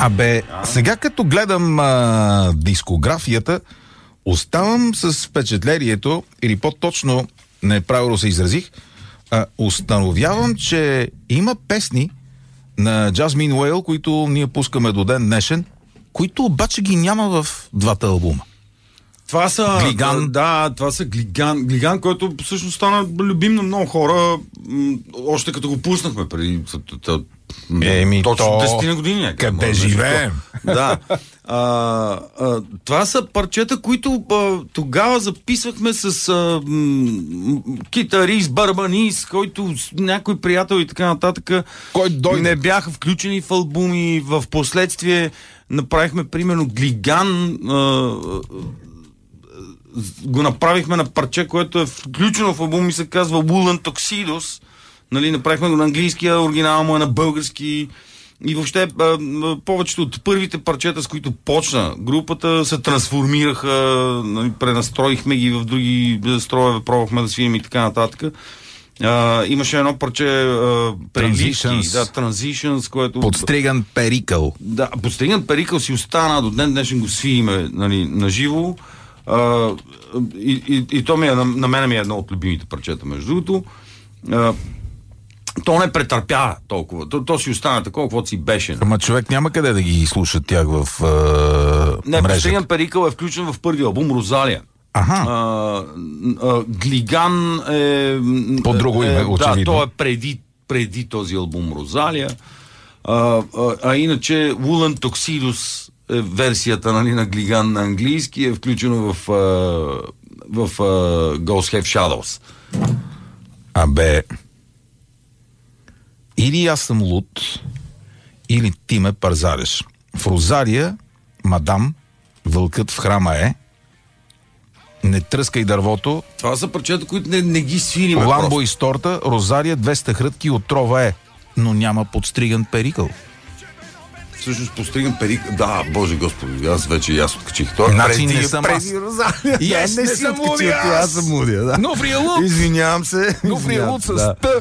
Сега като гледам дискографията, оставам с впечатлението, или по-точно, неправилно се изразих, установявам, че има песни на Jasmine Whale, които ние пускаме до ден днешен, които обаче ги няма в двата албума. Това са Глиган. Да, това са Глиган, който всъщност стана любим на много хора, още като го пуснахме преди точно 10 години. Къде живеем? Да. Това са парчета, които тогава записвахме с китарист, барабанист, който някой приятел и така нататък не бяха включени в албуми. В последствие направихме примерно Глиган, го направихме на парче, което е включено в албум и се казва Woolen Tuxedos. Нали, направихме го на английския, оригинал му е на български. И въобще повечето от първите парчета, с които почна групата, се трансформираха, нали, пренастроихме ги в други строеве, пробвахме да свирим и така нататък. Имаше едно парче Transitions, което... Подстриган перикъл. Да, подстриган перикъл си остана, до ден днешен го свириме, нали, на живо. И то на мен ми е едно от любимите парчета, между другото. То не претърпя толкова. То си остана такова, каквото си беше. Ама човек няма къде да ги слуша тях в Не, мрежата. Подстриган перикъл е включен в първи албум Розалия. Глиган е... По друго име, очевидно. Да, то е преди този албум Розалия. Иначе Woolen Tuxedos е версията, нали, на Глиган на английски, е включено в Ghost Have Shadows. Или аз съм луд, или ти ме парзареш. В Розалия, мадам, вълкът в храма е, не тръскай дървото. Това са парчета, които не ги свириме. Ламбо и сторта, Розалия, 200 хрътки, отрова е, но няма подстриган перикъл. Всъщност подстриган перикъл. Да, Боже Господи, аз вече откачих. Това значи не съм аз. Розалия. И аз не съм лудия. Аз съм лудия, да. Но вриелуд. Извинявам се. Но вриелуд с Т.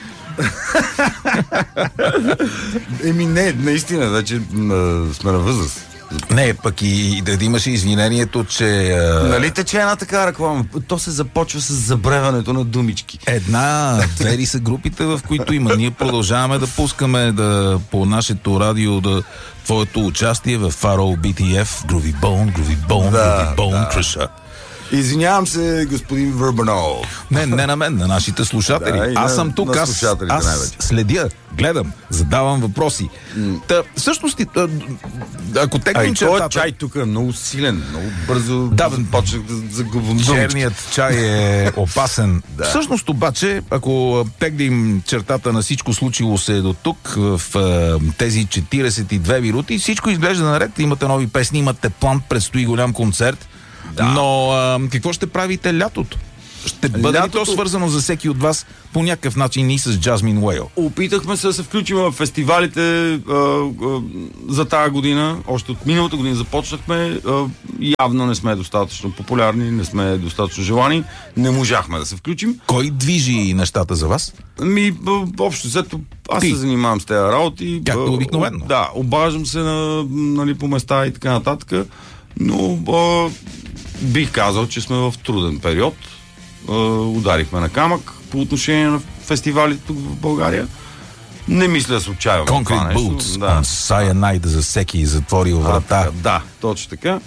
Не, наистина, вече сме на възраст. Не, пък и да имаше извинението, че... Нали тече една така реклама? То се започва с забреването на думички. Две са групите, в които има. Ние продължаваме да пускаме по нашето радио твоето участие в Faro BTF, Groovy Bone, Crusher. Извинявам се, господин Върбанов. Не на мен, на нашите слушатели. Аз съм тук, аз следя, гледам, задавам въпроси. Всъщност, ако теглим чертата... Този чай тук е много силен, много бързо почнах да загубвам думички. Черният чай е опасен. Всъщност обаче, ако теглим чертата на всичко случило се до тук, в тези 42 минути, всичко изглежда наред. Имате нови песни, имате план, предстои голям концерт. Но какво ще правите лятото? Ще бъде ли то свързано за всеки от вас по някакъв начин и с Jasmine Whale? Опитахме се да се включим в фестивалите за тази година. Още от миналата година започнахме. Явно не сме достатъчно популярни, не сме достатъчно желани. Не можахме да се включим. Кой движи нещата за вас? Общо взето, аз се занимавам с тези работи. Както обикновено. Да, обаждам се по места и така нататък. Но бих казал, че сме в труден период. Ударихме на камък по отношение на фестивалите тук в България. Не мисля да се отчаяваме. Concrete Boots, Cyanide за всеки затворил врата. Да, точно така.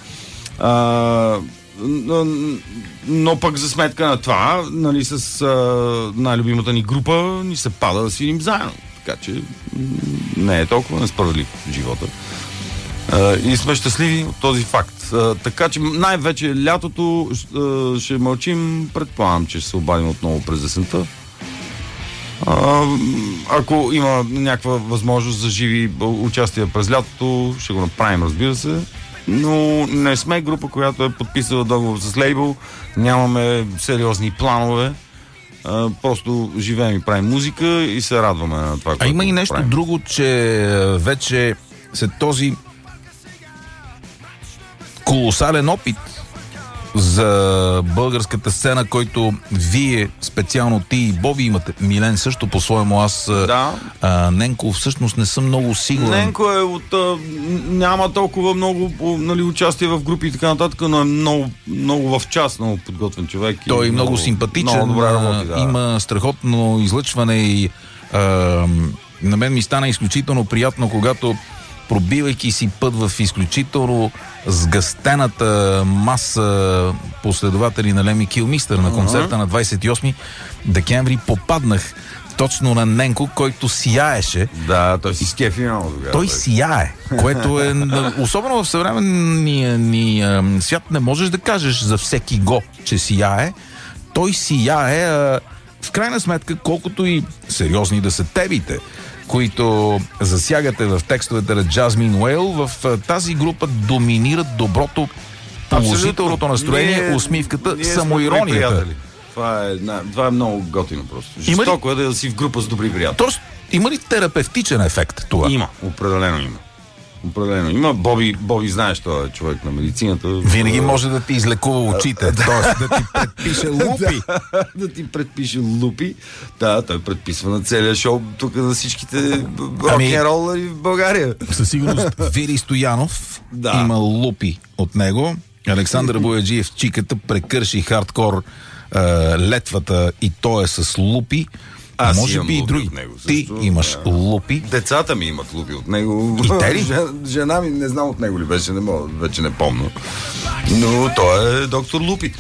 Но пък за сметка на това, нали, с най-любимата ни група ни се пада да свирим заедно. Така че не е толкова несправедлив в живота. И сме щастливи от този факт. Така че най-вече лятото ще мълчим. Предполагам, че ще се обадим отново през есента. Ако има някаква възможност за живи участия през лятото, ще го направим, разбира се. Но не сме група, която е подписала договор с лейбъл. Нямаме сериозни планове. Просто живеем и правим музика и се радваме на това, което има и нещо правим. друго, че вече след този колосален опит за българската сцена, който вие, специално ти и Боби имате. Милен също, по-своему аз. Да. Ненко всъщност не съм много сигурен. Ненко е няма толкова много участие в групи и така нататък, но е много в час, много подготвен човек. Той е много симпатичен, много добра работа, да. Има страхотно излъчване и на мен ми стана изключително приятно, когато пробивайки си път в изключително сгъстената маса последователи на Леми Килмистър на концерта на 28 декември, попаднах точно на Ненко, който сияеше. Да, той си скефи много тогава. Той сияе, което е особено в съвременния ни свят не можеш да кажеш за всеки го, че сияе. Той сияе, в крайна сметка, колкото и сериозни да са тебите, които засягате в текстовете на Jasmine Whale, в тази група доминират доброто, положителното настроение, усмивката, самоиронията. Това е много готино просто. Жестоко е да си в група с добри приятели. Тоест, има ли терапевтичен ефект това? Има, определено има. Определено има. Боби знаеш, той е човек на медицината. Винаги може да ти излекува очите, т.е. да ти предпише лупи. Да ти предпише лупи. Да, той предписва на целия шоу тук на всичките рок-н-ролъри в България. Със сигурност Вили Стоянов има лупи от него. Александър Бояджиев, чиката, прекърши хардкор летвата и той е с лупи. Може би и други. Ти имаш лупи. Децата ми имат лупи от него. И те ли? Жена ми не знам от него ли беше, вече не помня. Но той е доктор Лупи.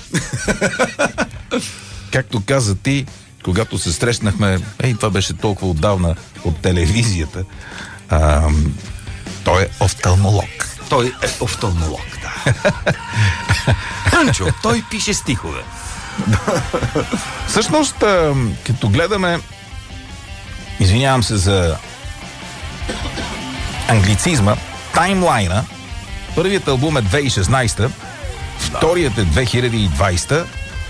Както каза ти, когато се срещнахме, това беше толкова отдавна от телевизията, той е офталмолог. Той е офталмолог, да. Анчо, той пише стихове. Всъщност, като гледаме, извинявам се за англицизма, таймлайна, първият албум е 2016, вторият е 2020,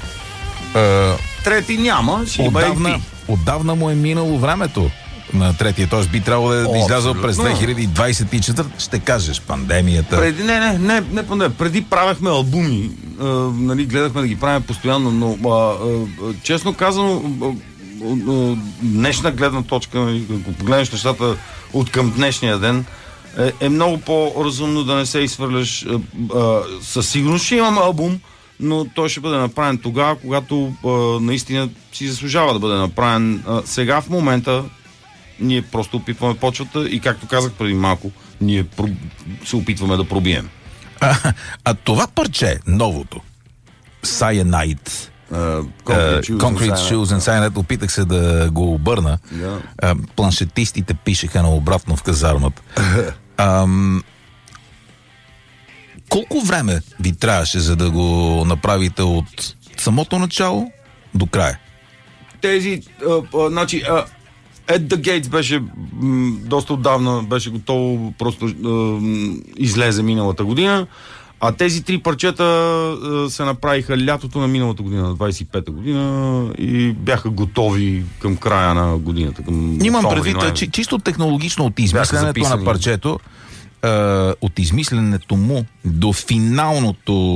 трети няма, отдавна му е минало времето на третия, т.е. би трябвало да излязъл през 2024, ще кажеш пандемията. Преди правехме албуми, гледахме да ги правим постоянно, но честно казано, днешна гледна точка, ако погледнеш нещата от към днешния ден, е много по-разумно да не се изхвърляш. Със сигурност ще имам албум, но той ще бъде направен тогава, когато наистина си заслужава да бъде направен. Сега в момента ние просто опитваме почвата и, както казах преди малко, ние се опитваме да пробием. А това парче, новото, Cyanide, Concrete Shoes and Cyanide, опитах се да го обърна. Планшетистите пишеха наобратно в казармата. Колко време ви трябваше, за да го направите от самото начало до края? At the Gates беше доста отдавна, беше готово, просто излезе миналата година, а тези три парчета се направиха лятото на миналата година, на 25-та година, и бяха готови към края на годината. Имам предвид, чисто технологично от измисленето на парчето, от измисленето му до финалното